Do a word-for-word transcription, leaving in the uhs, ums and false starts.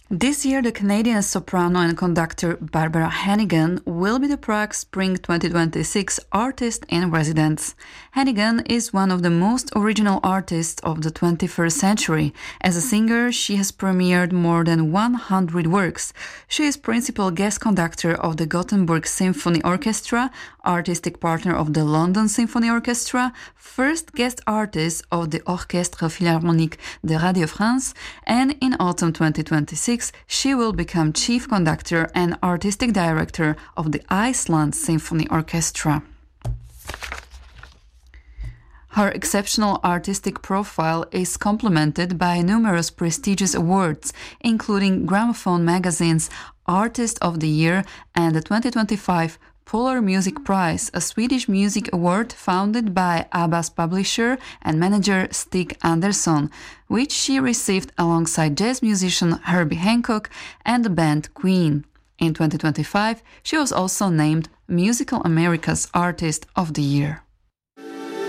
This year, the Canadian soprano and conductor Barbara Hannigan will be the Prague Spring twenty twenty-six Artist in Residence. Hannigan is one of the most original artists of the twenty-first century. As a singer, she has premiered more than one hundred works. She is principal guest conductor of the Gothenburg Symphony Orchestra, artistic partner of the London Symphony Orchestra, first guest artist of the Orchestre Philharmonique de Radio France, and in autumn twenty twenty-six, she will become chief conductor and artistic director of the Iceland Symphony Orchestra. Her exceptional artistic profile is complemented by numerous prestigious awards, including Gramophone Magazine's Artist of the Year and the twenty twenty-five Polar Music Prize, a Swedish music award founded by ABBA's publisher and manager Stig Andersson, which she received alongside jazz musician Herbie Hancock and the band Queen. In twenty twenty-five, she was also named Musical America's Artist of the Year.